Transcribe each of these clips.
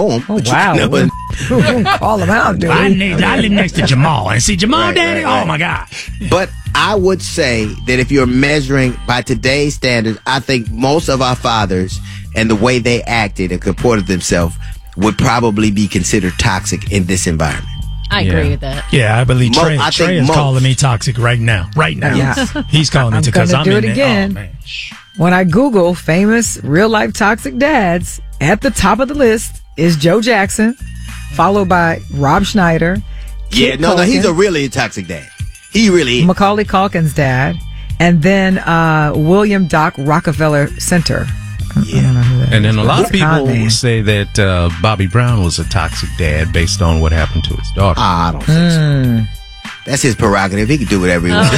know him. Oh, wow. Call him out, dude. I live next to Jamal. And see, Jamal, Daddy, oh, my God. But I would say that if you're measuring by today's standards, I think most of our fathers and the way they acted and comported themselves would probably be considered toxic in this environment. I agree with that. Yeah, I believe Trey is calling me toxic right now. Right now. Yeah. He's calling me because I'm do in it there. again. Oh, man. When I Google famous real-life toxic dads, at the top of the list is Joe Jackson, followed by Rob Schneider. Yeah, no, he's a really toxic dad. He really is. Macaulay Culkin's dad, and then William Doc Rockefeller Center. Yeah. And then a lot of people say that Bobby Brown was a toxic dad based on what happened to his daughter. I don't think so. That's his prerogative. He can do whatever he wants.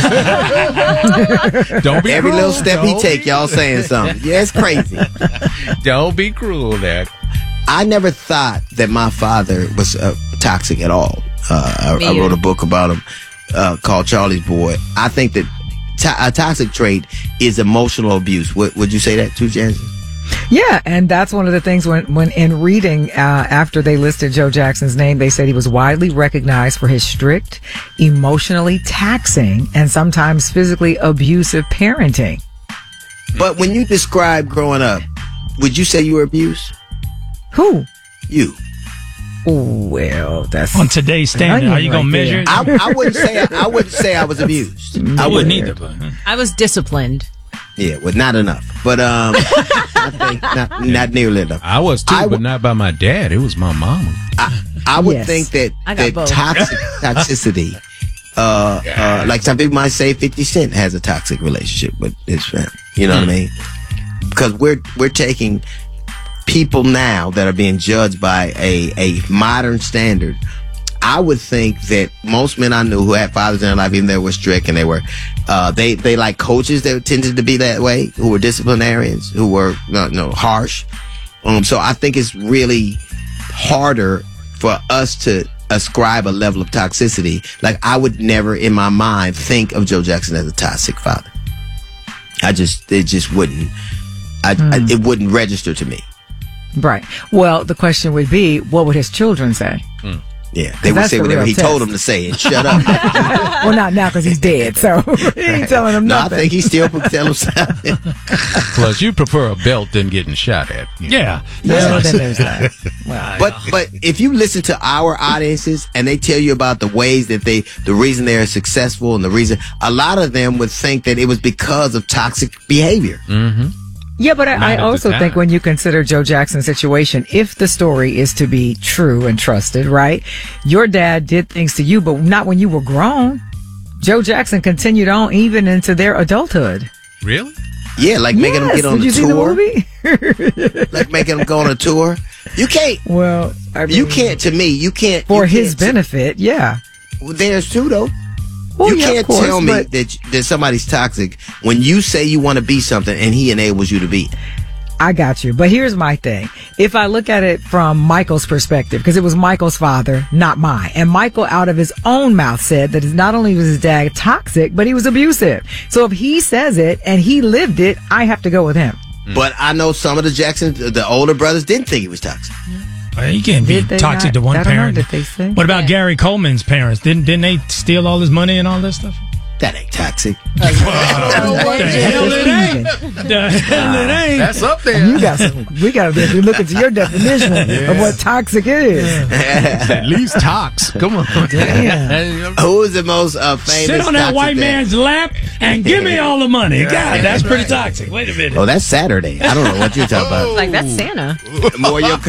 Don't be Every cruel. little step he take, y'all saying something. Yeah, it's crazy. Don't be cruel, Dad. I never thought that my father was toxic at all. I wrote a book about him called Charlie's Boy. I think that a toxic trait is emotional abuse. Would you say that too, Jansen? Yeah, and that's one of the things when in reading after they listed Joe Jackson's name, they said he was widely recognized for his strict, emotionally taxing, and sometimes physically abusive parenting. But when you describe growing up, would you say you were abused? Who? You. Well, that's on today's standard. Are you gonna measure it? I wouldn't say I was abused. I wouldn't either. But I was disciplined. Yeah, well, not enough. But I think not nearly enough. I was too, but not by my dad. It was my mama. I would think that toxicity. Like some people might say 50 Cent has a toxic relationship with his family. You know what I mean? Because we're taking people now that are being judged by a modern standard. I would think that most men I knew who had fathers in their life, even though they were strict and they were, they like coaches that tended to be that way, who were disciplinarians, who were harsh. So I think it's really harder for us to ascribe a level of toxicity. Like I would never in my mind think of Joe Jackson as a toxic father. It just wouldn't. It wouldn't register to me. Right. Well, the question would be, what would his children say? Yeah, they would say whatever he told them to say and shut up. Well, not now because he's dead, so he ain't telling them nothing. No, I think he still would tell them something. Plus, you prefer a belt than getting shot at. Yeah. Then there's that. Well, but if you listen to our audiences and they tell you about the ways that the reason they are successful and the reason, a lot of them would think that it was because of toxic behavior. Mm-hmm. Yeah, but I also think when you consider Joe Jackson's situation, if the story is to be true and trusted, right? Your dad did things to you, but not when you were grown. Joe Jackson continued on even into their adulthood. Really? Yeah, like making them get on a tour. Did you see the movie? Like making them go on a tour. You can't. Well, I mean, you can't. To me, you can't. For his benefit, yeah. Well, there's two though. Well, you can't tell me that somebody's toxic when you say you want to be something and he enables you to be. I got you. But here's my thing. If I look at it from Michael's perspective, because it was Michael's father, not mine. And Michael, out of his own mouth, said that not only was his dad toxic, but he was abusive. So if he says it and he lived it, I have to go with him. But I know some of the Jacksons, the older brothers, didn't think he was toxic. You can't be toxic to one parent. What about Gary Coleman's parents? Didn't they steal all his money and all that stuff? That ain't toxic. The hell it ain't. The hell it ain't. That's up there. We got to look into your definition of what toxic is. At least tox. Come on. Damn. Who is the most famous? Sit on that white man's lap and give me all the money. God, that's pretty toxic. Wait a minute. Oh, that's Saturday. I don't know what you're talking about. Like, that's Santa. More your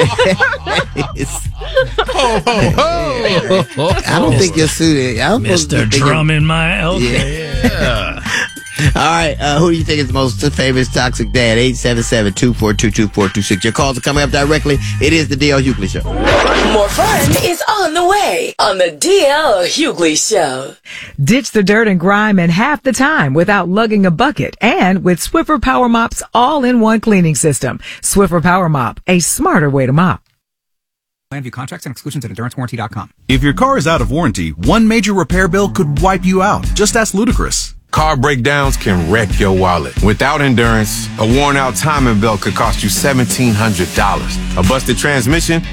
I don't think you're suited. Mr. Drum in my yeah. All right, who do you think is the most famous toxic dad? 877-242-2426. Your calls are coming up directly. It is the D.L. Hughley Show. More fun is on the way on the D.L. Hughley Show. Ditch the dirt and grime in half the time without lugging a bucket, and with Swiffer Power Mop's all-in-one cleaning system. Swiffer Power Mop, a smarter way to mop. Plan view contracts and exclusions at EnduranceWarranty.com. If your car is out of warranty, one major repair bill could wipe you out. Just ask Ludacris. Car breakdowns can wreck your wallet. Without Endurance, a worn-out timing belt could cost you $1,700. A busted transmission